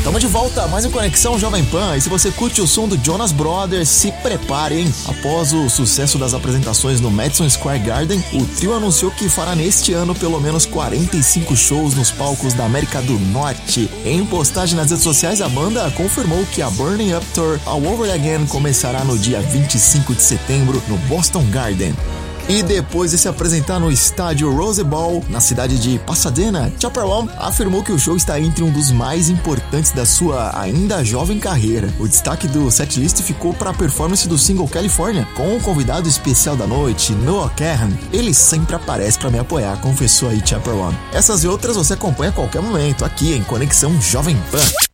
Tamo de volta, mais um Conexão Jovem Pan. E se você curte o som do Jonas Brothers, se prepare, hein? Após o sucesso das apresentações no Madison Square Garden, o trio anunciou que fará neste ano pelo menos 45 shows nos palcos da América do Norte. Em postagem nas redes sociais, a banda confirmou que a Burning Up Tour All Over Again começará no dia 25 de setembro no Boston Garden. E depois de se apresentar no estádio Rose Bowl, na cidade de Pasadena, Chappell Roan afirmou que o show está entre um dos mais importantes da sua ainda jovem carreira. O destaque do setlist ficou para a performance do single California, com o convidado especial da noite, Noah Kahan. Ele sempre aparece para me apoiar, confessou aí Chappell Roan. Essas e outras você acompanha a qualquer momento, aqui em Conexão Jovem Pan.